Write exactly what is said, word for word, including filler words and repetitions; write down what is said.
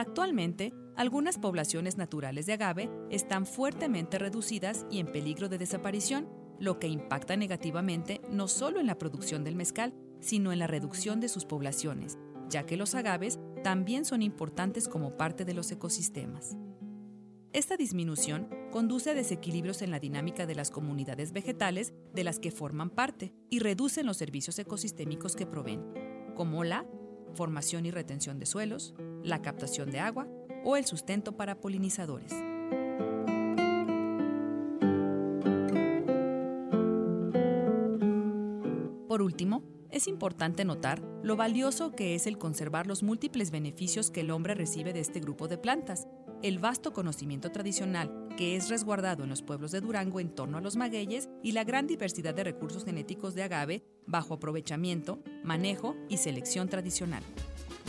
Actualmente, algunas poblaciones naturales de agave están fuertemente reducidas y en peligro de desaparición, lo que impacta negativamente no solo en la producción del mezcal, sino en la reducción de sus poblaciones, ya que los agaves también son importantes como parte de los ecosistemas. Esta disminución conduce a desequilibrios en la dinámica de las comunidades vegetales de las que forman parte y reducen los servicios ecosistémicos que proveen, como la formación y retención de suelos, la captación de agua o el sustento para polinizadores. Por último, es importante notar lo valioso que es el conservar los múltiples beneficios que el hombre recibe de este grupo de plantas, el vasto conocimiento tradicional que es resguardado en los pueblos de Durango en torno a los magueyes y la gran diversidad de recursos genéticos de agave bajo aprovechamiento, manejo y selección tradicional.